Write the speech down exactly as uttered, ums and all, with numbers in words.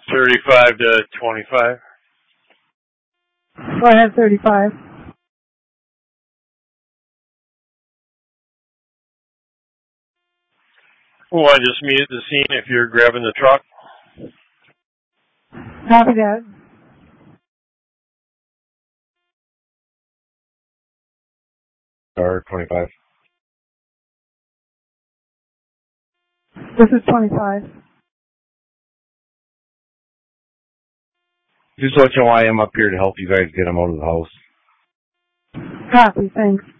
thirty-five to twenty-five. Go ahead, thirty-five. Well, I just meet at the scene if you're grabbing the truck. Copy that. Or twenty-five. This is twenty-five. Just let you know I am up here to help you guys get them out of the house. Copy, thanks.